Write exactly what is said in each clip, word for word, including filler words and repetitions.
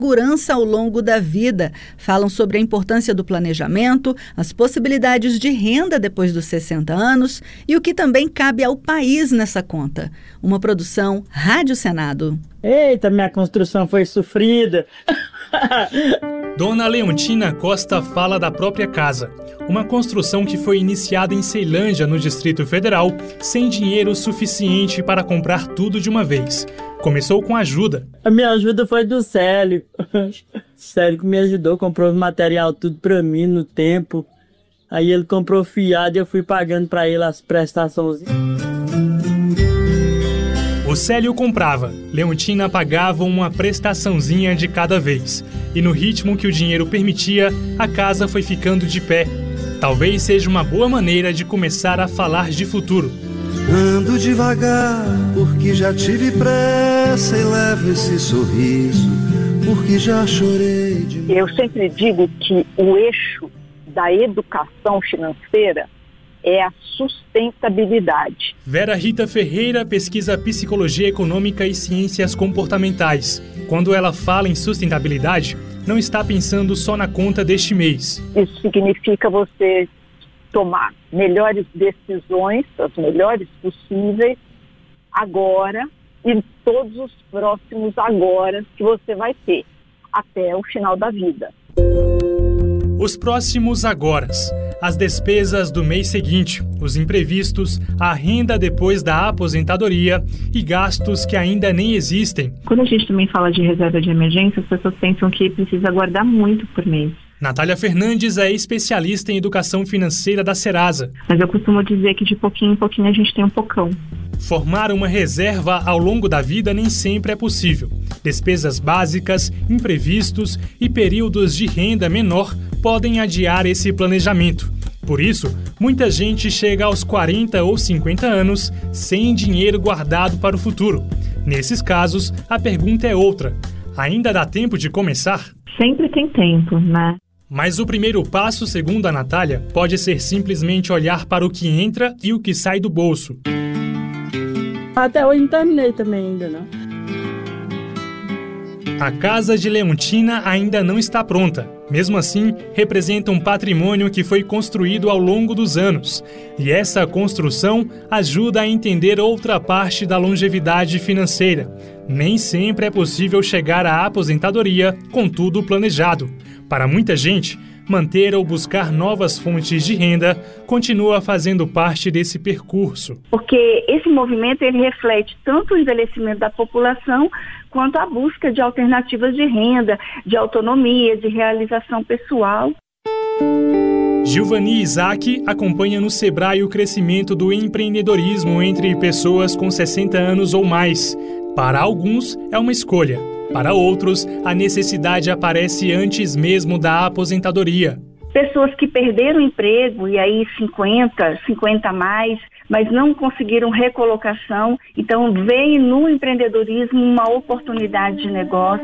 segurança ao longo da vida. Falam sobre a importância do planejamento, as possibilidades de renda depois dos sessenta anos e o que também cabe ao país nessa conta. Uma produção Rádio Senado. Eita, minha construção foi sofrida. Dona Leontina Costa fala da própria casa. Uma construção que foi iniciada em Ceilândia, no Distrito Federal, sem dinheiro suficiente para comprar tudo de uma vez. Começou com ajuda. A minha ajuda foi do Célio. Célio que me ajudou, comprou o material tudo pra mim no tempo. Aí ele comprou fiado e eu fui pagando pra ele as prestações. O Célio comprava, Leontina pagava uma prestaçãozinha de cada vez. E no ritmo que o dinheiro permitia, a casa foi ficando de pé. Talvez seja uma boa maneira de começar a falar de futuro. Ando devagar, porque já tive pressa e levo esse sorriso, porque já chorei de... Eu sempre digo que o eixo da educação financeira é a sustentabilidade. Vera Rita Ferreira pesquisa psicologia econômica e ciências comportamentais. Quando ela fala em sustentabilidade, não está pensando só na conta deste mês. Isso significa você tomar melhores decisões, as melhores possíveis, agora e todos os próximos agora que você vai ter, até o final da vida. Os próximos agoras. As despesas do mês seguinte, os imprevistos, a renda depois da aposentadoria e gastos que ainda nem existem. Quando a gente também fala de reserva de emergência, as pessoas pensam que precisa guardar muito por mês. Natália Fernandes é especialista em educação financeira da Serasa. Mas eu costumo dizer que de pouquinho em pouquinho a gente tem um pocão. Formar uma reserva ao longo da vida nem sempre é possível. Despesas básicas, imprevistos e períodos de renda menor podem adiar esse planejamento. Por isso, muita gente chega aos quarenta ou cinquenta anos sem dinheiro guardado para o futuro. Nesses casos, a pergunta é outra. Ainda dá tempo de começar? Sempre tem tempo, né? Mas o primeiro passo, segundo a Natália, pode ser simplesmente olhar para o que entra e o que sai do bolso. Até hoje não terminei também ainda, não. A casa de Leontina ainda não está pronta. Mesmo assim, representa um patrimônio que foi construído ao longo dos anos. E essa construção ajuda a entender outra parte da longevidade financeira. Nem sempre é possível chegar à aposentadoria com tudo planejado. Para muita gente, manter ou buscar novas fontes de renda continua fazendo parte desse percurso. Porque esse movimento ele reflete tanto o envelhecimento da população quanto a busca de alternativas de renda, de autonomia, de realização pessoal. Gilvani Isaac acompanha no Sebrae o crescimento do empreendedorismo entre pessoas com sessenta anos ou mais. Para alguns, é uma escolha. Para outros, a necessidade aparece antes mesmo da aposentadoria. Pessoas que perderam o emprego, e aí cinquenta, cinquenta a mais, mas não conseguiram recolocação, então veem no empreendedorismo uma oportunidade de negócio.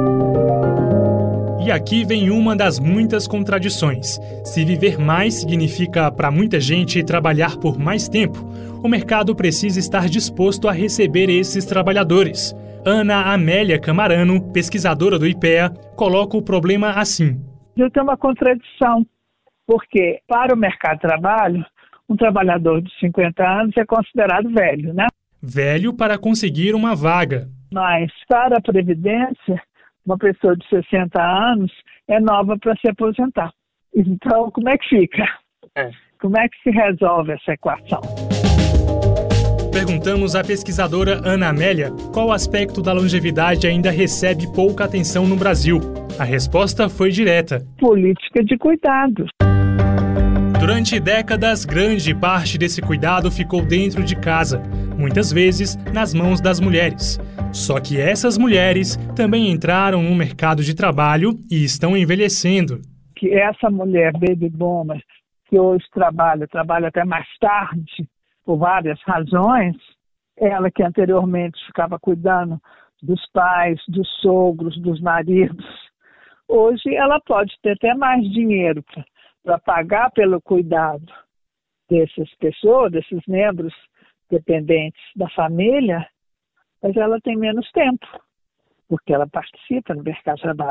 E aqui vem uma das muitas contradições. Se viver mais significa, para muita gente, trabalhar por mais tempo, o mercado precisa estar disposto a receber esses trabalhadores. Ana Amélia Camarano, pesquisadora do I P E A, coloca o problema assim. Eu tenho uma contradição, porque para o mercado de trabalho, um trabalhador de cinquenta anos é considerado velho, né? Velho para conseguir uma vaga. Mas para a Previdência, uma pessoa de sessenta anos é nova para se aposentar. Então, como é que fica? É. Como é que se resolve essa equação? Perguntamos à pesquisadora Ana Amélia qual aspecto da longevidade ainda recebe pouca atenção no Brasil. A resposta foi direta. Política de cuidados. Durante décadas, grande parte desse cuidado ficou dentro de casa, muitas vezes nas mãos das mulheres. Só que essas mulheres também entraram no mercado de trabalho e estão envelhecendo. Que essa mulher baby boomer, que hoje trabalha, trabalha até mais tarde, por várias razões, ela que anteriormente ficava cuidando dos pais, dos sogros, dos maridos, hoje ela pode ter até mais dinheiro para pagar pelo cuidado dessas pessoas, desses membros dependentes da família, mas ela tem menos tempo. porque ela participa no mercado de trabalho.